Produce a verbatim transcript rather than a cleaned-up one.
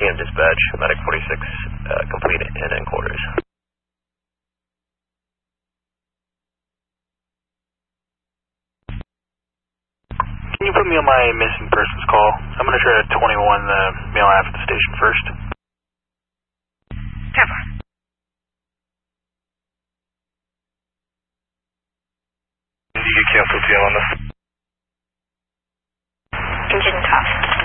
T M dispatch, medic forty-six, uh, complete and in quarters. Can you put me on my missing persons call? I'm going to try to twenty-one the male aft at the station first. Cover. You can cancel T M on this. Engine tough.